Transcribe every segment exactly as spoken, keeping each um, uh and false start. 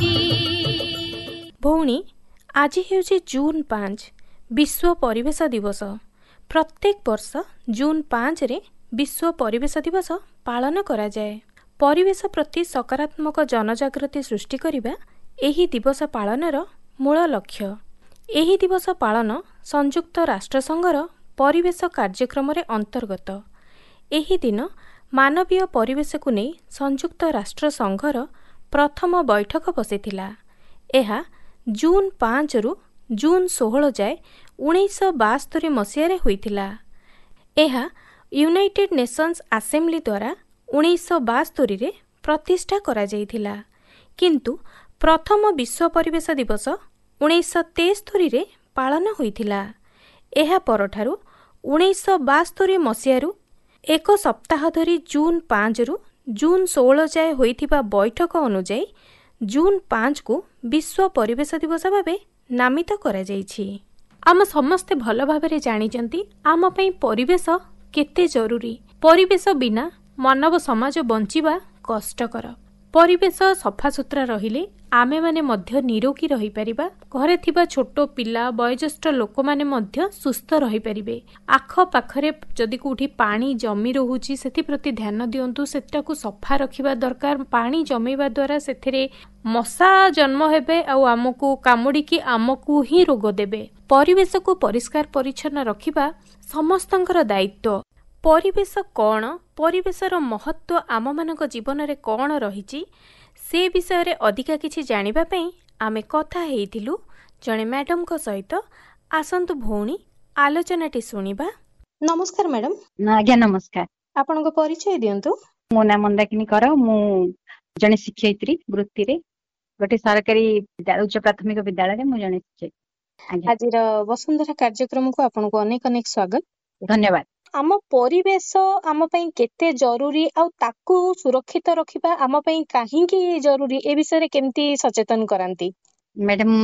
भौणी आज हेउछि जून पाँच विश्व परिवेश दिवस। प्रत्येक वर्ष जून पाँच रे विश्व परिवेश दिवस पालन करा जाए। परिवेश प्रति सकारात्मक जनजागृति सृष्टि करिबा एही दिवस पालनर मूल लक्ष्य। एही दिवस पालन संयुक्त राष्ट्र संघर परिवेश कार्यक्रम रे अंतर्गत। एही दिन मानवीय परिवेश को नहीं संयुक्त राष्ट्र संघर प्रथम बैठक बसिथिला। एहा जून पाँच रु जून सोलह जाए उन्नीस बास्तरी मसीह होइथिला। एहा यूनाइटेड नेशंस असेंबली द्वारा उन्नीस बास्तरी रे प्रतिष्ठा करा जाइथिला, किंतु प्रथम विश्व परिवेश दिवस उन्नीस तेस्तरी रे पालन होइथिला। एहा परठारु उन्नीस बास्तरी मसीह एक सप्ताह धरी जून पाँच रु जून सोलह जाए होइथिबा बैठक अनुଯାयी जून पाँच को विश्व परिवेश दिवस भावे नामित करा जाइछि। आम समस्ते भल भाबरे जानिचंती आम पई परिवेश केते जरूरी। परिवेश बिना मानव समाज बंचिबा कष्टकर। परिवेश सफा सुतरा रहिले आमे माने मध्य निरोगी रही परिबा। घरे थिबा छोट पिला वयोज्येष्ठ लोक माने मध्य सुस्थ रही परिबे। आख पाखरे जदि कोठी पानी जमी रहुची सेति प्रति ध्यान दियंतु। सेटाकू सफा रखिबा दरकार। पानी जमीबा द्वारा सेथिरे मशा जन्म हेबे आ आमको कामुडी की आमको ही रोग देबे। परिवेश को परिष्कार परिच्छन्न रखिबा समस्तंकर दायित्व। परिवेश कौन, परिवेशर महत्व आम मानक जीवन रे कौन रहिछि से विषय रे अधिका किछि जानिबा पई आमे कथा हेइथिलु जणे मैडम को सहित। आसंतु भौणी आलोचनाटी सुनिबा। नमस्कार मैडम। आज्ञा नमस्कार। आपनको परिचय दियंतु। मो नाम मंदाकिनी कर। मु जणे शिक्षयित्री वृत्ति रे गोटे सरकारी उच्च प्राथमिक विद्यालय रे मु जणे शिक्षयित्री। आजिर वसुंधरा कार्यक्रम को आपनको अनेक अनेक स्वागत। धन्यवाद। आम परिवेश आम पई केते जरूरी आ ताकू सुरक्षित रखिबा आम पई काहींकी जरूरी ए विषय रे केमती सचेतन करांती? मैडम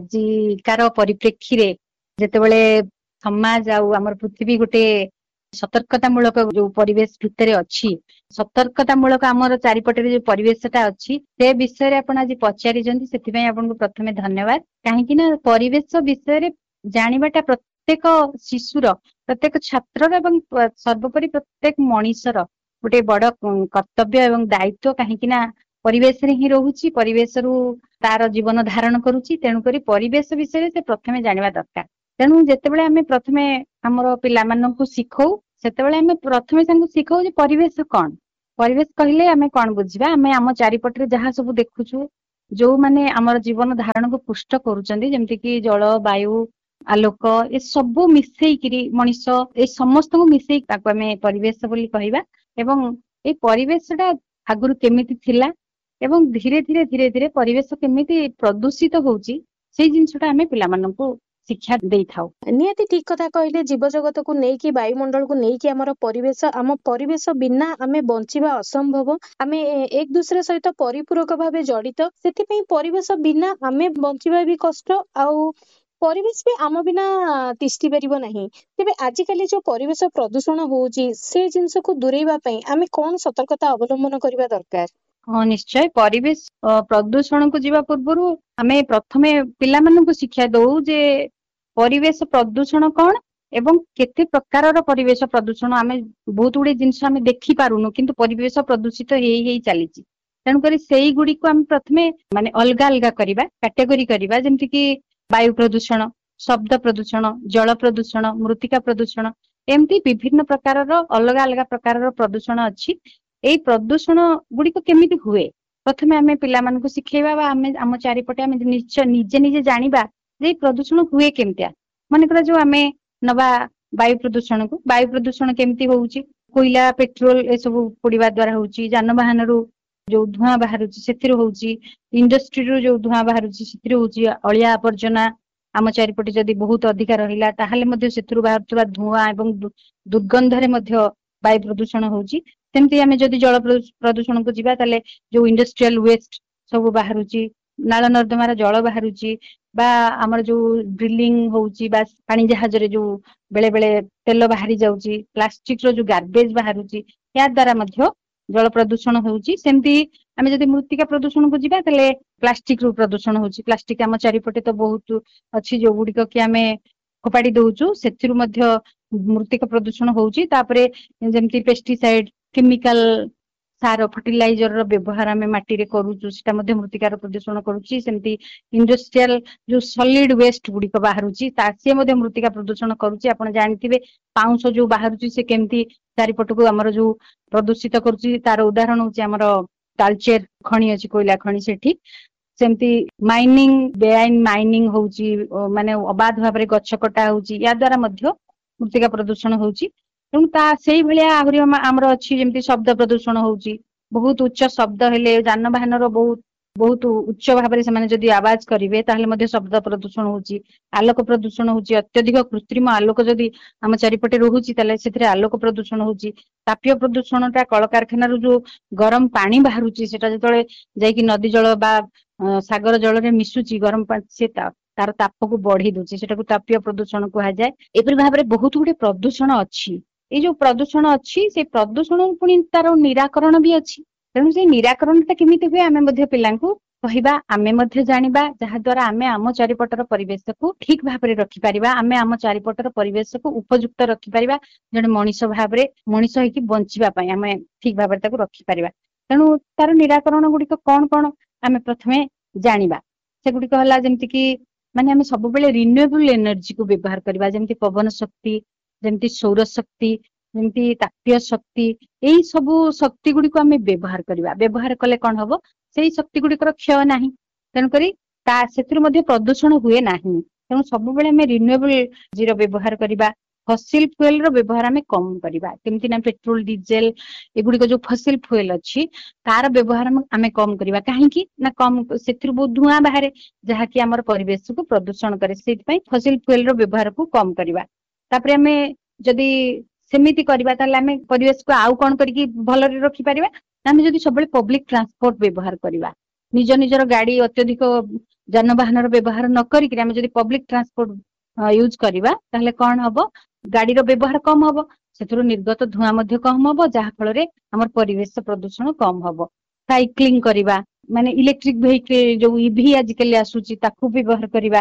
आजिकार परिप्रेक्षी रे जेतेबेले समाज आ हमर पृथ्वी गोटे सतर्कतामूलक जो परिवेश भितर अच्छी सतर्कतामूलक आमर चारिपटे जो परिवेशटा अच्छी से विषय रे आपण आज पचारि जंती। सेति पई आपनको प्रथमे धन्यवाद। काहेकि ना परिवेश विषय रे जानिबाटा प्रत्येक शिशुर प्रत्येक छात्र एवं सर्वोपरि प्रत्येक मनीषर गोटे बड़ कर्तव्य एवं दायित्व। काहेकि ना परिवेश रे ही रहुची, परिवेश रु तार जीवन धारण करूची। तेणु करी परिवेश विषय से प्रथमे जानिबा दरकार। तेणु जेतेबेले आमे प्रथमे हमर पिला माननकु सिखौ सेतेबेले आमे प्रथमे संगु सिखौ जे परिवेश कोन। परिवेश कहिले आमे कोन बुझिबा। आमे आम चारिपटरे जहा सब देखुछु जो माने हमर जीवन धारण को पुष्ट करूचंदी जेमति कि जल वायु आलोक ए सब मिसेई मनीष ए समस्त को मिसेई ताको आमे परिवेश बोली कहिबा। एवं ए परिवेशटा आगुरु केमिति थिला एवं धीरे धीरे धीरे धीरे परिवेश केमिति प्रदूषित होउची सेई जिंसटा आमे पिला माननकु शिक्षा देई थाउ। नियति ठीक कथा कहले। जीव जगत को नहीं कि वायुमंडल को नहीं कि आमर परिवेश आम परिवेश बिना आमे बंचिबा असंभव। आमे एक दूसरे सहित परिपूरक भावे जड़ित। सेति पई परिवेश बिना आमे बंचिबा भी कष्ट आउ परिवेश भी आम बिना तिष्टि परिबो नहीं। तेबे आजिकाली जो परिवेश प्रदूषण होउची से जिंस को दूरेबा पई आमे कोन सतर्कता अवलंबन करिबा दरकार? हाँ निश्चय। परिवेश प्रदूषण को जीवा पूर्वरु आमे प्रथमे पिला माननकु शिक्षा दउ जे परिवेश प्रदूषण कौन एवं केते प्रकारर परिवेश प्रदूषण आमे बहुत गुडे जिंस आमे देखि पारुनु किंतु परिवेश प्रदूषित हेई हेई चलीची। तेणु करी सेई गुडी को आमे प्रथमे माने अलगा अलगा करिबा, कैटेगरी करिबा। जेमति कि वायु प्रदूषण, शब्द प्रदूषण, जल प्रदूषण, मृत्तिका प्रदूषण एमती विभिन्न प्रकारर अलगा अलगा प्रकारर प्रदूषण अछि। एई प्रदूषण गुडी को केमिति हुए प्रथमे आमे पिला मानकु सिखेबा बा आमे आम चारिपटे आमे निश्चय निजे निजे जानिबा जे प्रदूषण हुए केमतिया। मन करा जो आमे नबा वायु प्रदूषण को वायु प्रदूषण केमती होउची कोइला पेट्रोल ए सब पोड़ीबा द्वारा होउची। जानवाहन रु जो धुआं बाहरुची सेथिरु होउची। इंडस्ट्री रु जो धुआं बाहरुची सेथिरु होउची। अलिया आवर्जना आम चारिपटे जदि बहुत अधिका रहिला ताहाले मध्ये सेथिरु बाहरुवा धुआं एवं दुर्गंधरे मध्ये वायु प्रदूषण होउची। सेमती आमे जदि जल प्रदूषण को जिबा ताले जो इंडस्ट्रियल वेस्ट सब बाहरुची, नाल नर्दमार जल बाहरुची बा हमर जो ड्रिलिंग होउची बा पानी जहाज रे जो बेले बेले तेल बाहरी जाउची, प्लास्टिक रो जो गार्बेज बाहरुची या द्वारा मध्ये जल प्रदूषण होउची सेमती आमे जदि मृत्तिका प्रदूषण को जिबा तले प्लास्टिक रू प्रदूषण होउची प्लास्टिक आम चारिपटे तो बहुत अच्छी जो गुड़िक कि आमे फोपाड़ी दउचु सेथिरु मध्य मृत्तिका प्रदूषण होउची तापरे जेमती पेस्टिसाइड केमिकल सार फर्टिलाइजर रो व्यवहार आमे माटी रे करूचु सेटा मध्य मृत्तिकार प्रदूषण करूची सेमती इंडस्ट्रियल जो सॉलिड वेस्ट गुड़िक बाहरुची ता से मध्य मृत्तिका प्रदूषण करूची आपण जानिथिबे पाउंस जो बाहरुची से केमती चारिपटको हमर जो प्रदूषित करूची तार उदाहरण होची हमर तालचेर खणी अछि कोयला खणी सेठी सेमती माइनिंग बेआईन माइनिंग होउची माने अबाध भाबरे गछ कटा होउची या द्वारा मध्य मृत्तिका प्रदूषण होउची तेणु ता सेही भलिया आहुरी हमर अछि जेमती शब्द प्रदूषण होउची बहुत उच्च शब्द हेले जानवाहन रो बहुत बहुत उच्च भाबरे से जदि आवाज करिवे ताहले मध्य शब्द प्रदूषण होउची आलोक प्रदूषण होउची अत्यधिक कृत्रिम आलोक जदि हम चारिपटे रहुची ताले सेथरे आलोक प्रदूषण होउची तापीय प्रदूषणटा कल कारखाना रो जो गरम पानी बाहरुची सेटा जतळे जाई कि नदी जल बा सागर जल रे मिसुची गरम पानी से तार ताप को बढ़ी दोची सेटा को तापीय प्रदूषण कहा जाए एपरि भाबरे बहुत गुडे प्रदूषण अछि ए जो प्रदूषण अछि से प्रदूषण पुनी तार निराकरण भी अछि तेणु से निराकरणटा केमिति हुए आमे मध्य पिलांकु कहिबा आमे मध्य जानिबा जहा द्वारा आमे आम चारिपटर परिवेश को ठीक भाबरे रखि परिबा आमे आम चारिपटर परिवेश को उपयुक्त रखि परिबा जने मनीष भाबरे मनीष होइकी बंचिबा पई आमे ठीक भाबरे ताको रखि परिबा तेणु तार निराकरण गुडी कोन कोन आमे प्रथमे जानिबा से गुडी कहला जेमति कि माने आमे सब बेले रिन्यूएबल एनर्जी को व्यवहार करबा जेमति पवन शक्ति जेमति सौर शक्ति जेमति तापीय शक्ति एई सब शक्ति गुडी को आमे व्यवहार करबा व्यवहार कले कोन हबो सेई शक्ति गुडी कर क्षय नाही तेन करी ता सेतिर मध्ये प्रदूषण हुए नाही तेणु सब बेले आमे रिन्यूएबल जीरो व्यवहार करबा फसिल फ्यूएल रो व्यवहार आमे कम करबा केमति ना पेट्रोल डीजेल एगुडी को जो फसिल फ्यूएल अछि तार व्यवहार आमे कम करबा काहे कि ना कम सेतिर बहुत धुआं बाहरे जहा कि हमर परिवेश को प्रदूषण करे सेति पई फसिल फ्यूएल रो व्यवहार को कम करबा तापरे आमे जदी सेमिति करबा ताले आमे परिवेश को आउ कोन करी भलो रे रखि परिबा आमे जदी सबले पब्लिक ट्रांसपोर्ट व्यवहार करबा निज निजर गाड़ी अत्यधिक जानवाहन रो व्यवहार न करी कि आमे जदी पब्लिक ट्रांसपोर्ट यूज करबा ताले कोन हबो गाड़ी रो व्यवहार कम हबो सेथुरु निर्गत धुआं मध्ये कम हबो जहा फल रे हमर परिवेश प्रदूषण कम हबो साइक्लिंग करबा माने इलेक्ट्रिक व्हीकल जो ईवी आजिकल आसुची ताकू व्यवहार करबा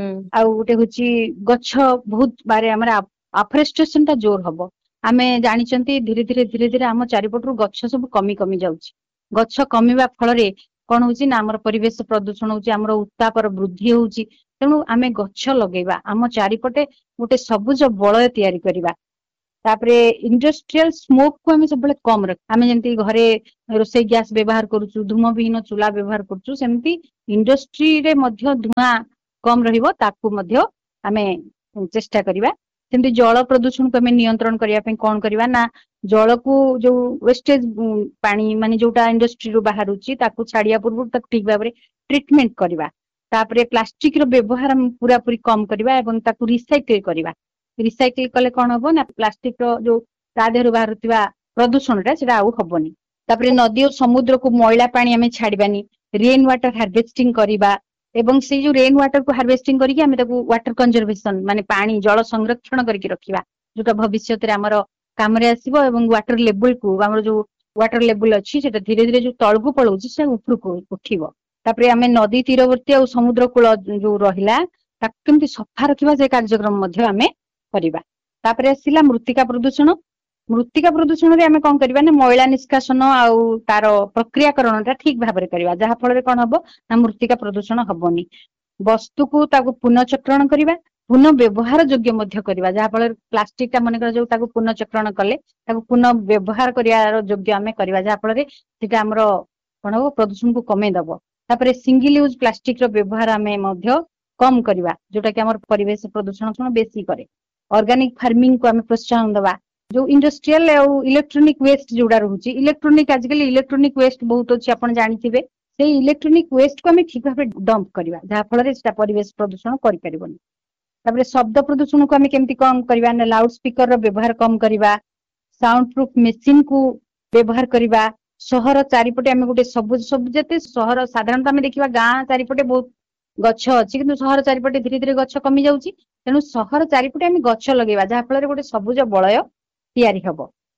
आ गोटे होची गच्छ बहुत बारे हमरा अफरेस्टेशन ता जोर हबो आमे जानि चंती धीरे धीरे धीरे धीरे हम चारिपटरु गच्छ सब कमी कमी जाउची गच्छ कमीबा फल रे कोन होची ना हमर परिवेश प्रदूषण होची हमर उत्तापर वृद्धि होची तेणु आमे गच्छ लगेबा हम चारिपटे गोटे सबुज बलय तयारी करबा तापरे इंडस्ट्रियल स्मोक को आमे सबले कम रख आमे जेंति घरे रोसई गैस व्यवहार करूचु धूम विहीन चूल्हा व्यवहार करूचु सेमति इंडस्ट्री रे मध्य धुआं कम रहिबो ताकू मध्य आमे चेष्टा करबा सेमति जल प्रदूषण को आमे नियंत्रण करिया पे कोन करबा ना जल को जो वेस्टेज पानी माने जोटा इंडस्ट्री रो बाहरुची ताकू छाडिया पूर्व तक ठीक भाबरे ट्रीटमेंट करबा तापरे प्लास्टिक रो व्यवहार हम पूरा पूरी कम करबा एवं ताकू रिसाइकल करबा रिसाइकल कले कोन हबो ना प्लास्टिक रो जो तादेहरु बाहरुतिबा प्रदूषणटा सेटा आउ हबोनी तापरे नदी और समुद्र को मैला पानी आमे छाडिबानी रेन वाटर हार्वेस्टिंग करबा एवं से जो रेन वाटर को हार्वेस्टिंग करिके आमे ताकू वाटर कंजर्वेशन माने पानी जल संरक्षण करके रखिबा जोटा भविष्य रे हमर काम रे आसीबो एवं वाटर लेवल को हमर जो वाटर लेवल अछि सेटा धीरे धीरे जो तळगु पळौची से ऊपर को उठिबो तापरे आमे नदी तीरवर्ती और समुद्र कूल जो रहिला ताकू केमति सफा रखिबा से कार्यक्रम मध्ये आमे करिबा तापरे आसिला मृत्तिका प्रदूषण मृत्तिका प्रदूषण रे आमे कोन करबा ना मैला निष्कासन आउ तार प्रक्रियाकरणटा ठीक भाबरे करबा जहा फल रे कोन हबो ना मृत्तिका प्रदूषण हबोनी वस्तु को ताकू पुनःचक्रण करबा पुनः व्यवहार योग्य मध्य करबा जहा फल प्लास्टिक ता मन कर जो ताकू पुनःचक्रण कले ताकू पुनः व्यवहार करियार योग्य आमे करबा जहा फल रे सेटा हमरो कोन हबो प्रदूषण को कमे दबो तापरे सिंगल यूज प्लास्टिक रो व्यवहार आमे मध्य कम करबा जोटा कि हमर परिवेश प्रदूषण बेसी करे ऑर्गेनिक फार्मिंग को आमे प्रोत्साहन दबा जो इंडस्ट्रियल और इलेक्ट्रॉनिक वेस्ट जोड़ा रहउची इलेक्ट्रॉनिक आजकल इलेक्ट्रॉनिक वेस्ट बहुत अछि आपण जानिथिबे से इलेक्ट्रॉनिक वेस्ट को आमे ठीक भाबे डंप करबा जहा फल रे सेटा परिवेश प्रदूषण करि परिबोनी तापरे शब्द प्रदूषण को आमे केमति कम करबा ना लाउड स्पीकर रो व्यवहार कम करबा साउंड प्रूफ मशीन को व्यवहार करबा शहर चारिपटे आमे गोटे सबुज सब जते शहर साधारणतः आमे देखिबा गां चारिपटे बहुत गच्छ अछि किंतु शहर चारिपटे धीरे धीरे गच्छ कमी जाउची तेनु शहर चारिपटे आमे गच्छ लगेबा जहा फल रे गोटे सबुज बलय तयारी हबो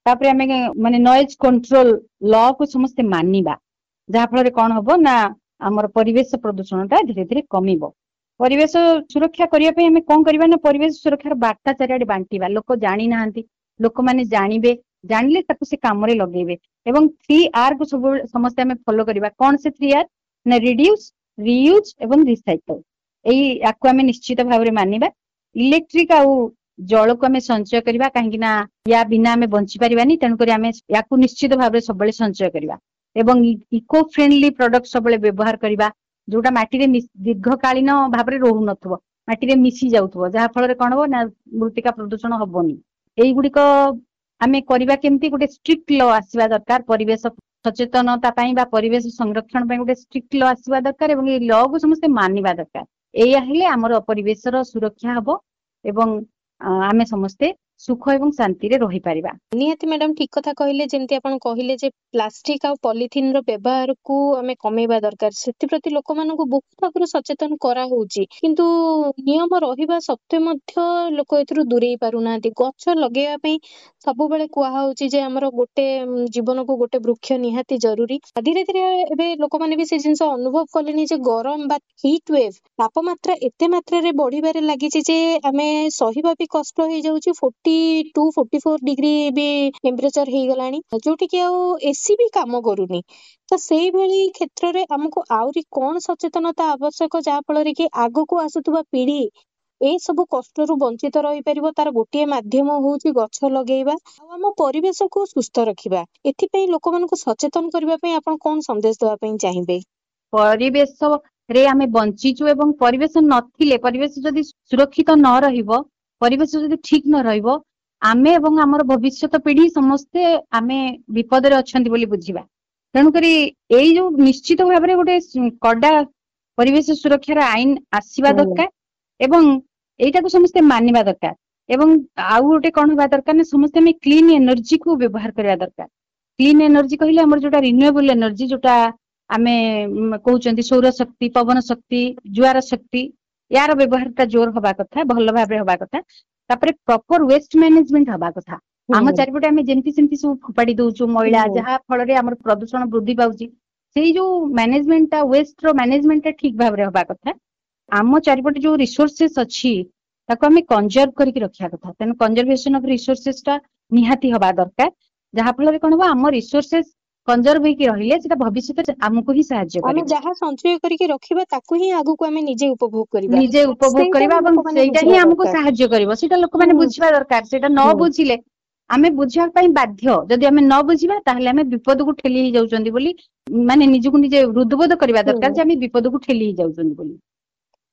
तापर आमे माने नॉइज कंट्रोल लॉ को समस्त मानिबा जहा फल कौन हम ना आमर परिवेश प्रदूषणटा धीरे धीरे कमिबो। परिवेश सुरक्षा करिया पे हमें कौन करबा ना परिवेश सुरक्षार बार्ता चारिआडे बांटिबा। लोक जानी नाहंती, लोक माने जानिबे, जानिले ताको से काम रे लगेबे एवं थ्री आर को सब समस्त हमें फॉलो करबा। कौन से थ्री आर ना रिड्यूस, रियूज एवं रिसाइकल। एई याको हमें निश्चित भाव रे मानिबा। इलेक्ट्रिक आउ जल को हमें संचय करबा काहेकि ना या बिना हमें बंची परिबानी, तेणु करी हमें याको निश्चित भाव रे सबले संचय करबा एवं इको फ्रेंडली प्रोडक्ट सबले व्यवहार करबा जोटा माटी रे दीर्घकालीन भाव रे रहु नथबो, माटी रे मिसी जाउथबो, जहा फल रे कोन हो ना मृत्तिका प्रदूषण हबोनी। एई गुडी को आमे करबा केमती गोटे स्ट्रिक्ट लॉ आसीबा दरकार परिवेश सचेतनता पाई बा परिवेश संरक्षण पाई गोटे स्ट्रिक्ट लॉ आसीबा दरकार एवं ए लॉ को समस्त मानिबा दरकार। एया हेले हमर परिवेशर सुरक्षा हबो एवं आमे समस्ते सुख एवं शांति रे रही परिबा। निहाती मैडम ठीक कथा कहले, जेमती आपण कहले जे प्लास्टिक आ पॉलिथिन रो व्यवहार को हमें कमेबा दरकार, सेति प्रति लोक मानको बहुत भागरो सचेतन करा होउची, किंतु नियम रहिबा सत्वे मध्य लोक एथरु दूरेई पारुनांती। गछ लगेया पई सब बेले कुआ होउची जे हमर गोटे जीवन को गोटे वृक्ष निहाती जरूरी। धीरे धीरे एबे लोक माने भी से जिंस अनुभव कलेनी जे गरम बा हीट वेव तापमात्रा एते मात्रा रे बढ़िबारे लागिची जे हमें सहिबा भी कष्ट हो जाउची। Forty two forty four degree भी टेम्परेचर हो गलानी, जोटी कि आउ एसी भी काम करूनी। तो सेई भली क्षेत्र रे हमको आउरी कोन सचेतनता आवश्यक जहा फल रे कि आगो को आसुतबा पीढ़ी ए सब कष्ट रु वंचित रही परिबो। तार गोटे माध्यम होउची गछ लगेइबा आ हम परिवेश को सुस्थ रखिबा। एथि पई लोक मानको सचेतन करबा पई आपण कोन संदेश देबा पई चाहिबे? परिवेश रे आमे बंचिचु एवं परिवेश नथिले परिवेश जदि सुरक्षित न रहिबो, परिवेश जदि ठीक न रहिबो, आमे एवं हमर भविष्यत पीढ़ी समस्ते आमे विपद रे अछंती बोली बुझिबा। तेणु करी एई जो निश्चित भाव रे गोटे कड़ा परिवेश सुरक्षार आईन आसीबा दरकार एवं एटा को समस्ते मानिबा दरकार एवं आउ गोटे कोन होबा दरकार ने समस्ते हमें क्लीन एनर्जी को व्यवहार करबा दरकार। क्लीन एनर्जी कहले हमर जोटा रिन्यूएबल एनर्जी जोटा आमे कहउचंती सौर शक्ति, पवन शक्ति, ज्वार शक्ति, यार व्यवहारटा जोर हबा कथा, भल भाबरे हबा कथा। तापरे प्रॉपर वेस्ट मैनेजमेंट हबा कथा। आम चारिपटे आमे जेंति सेंति सब फपाडी दउचु मैला, जहा फल रे हमर प्रदूषण वृद्धि पाउची। सेई जो मैनेजमेंटटा वेस्ट रो मैनेजमेंटटा ठीक भाबरे हबा कथा। आम चारिपटे जो रिसोर्सेस अछि ताको आमे कंजर्व करिक रखिया कथा। तेन कंजर्वेशन ऑफ रिसोर्सेसटा निहाती हबा दरकार, जहा फल रे कोन हो हम रिसोर्सेस कंजर्व होइकी रहिले सेटा भविष्यत हमको ही सहायता हम करिबो। जहा संचय करिके रखिबा ताको ही आगु को हमें निजे उपभोग करिबा, निजे उपभोग करबा एवं सेटा ही हमको सहायता करिबो। सेटा लोक माने बुझिबा दरकार। सेटा न बुझिले आमे बुझिया पई बाध्य, जदि आमे न बुझिबा ताहले आमे विपद को ठेली ही जाउचंदी बोली माने निजु को निजे हृदबोध करबा दरकार जे आमे विपद को ठेली ही जाउचंदी बोली।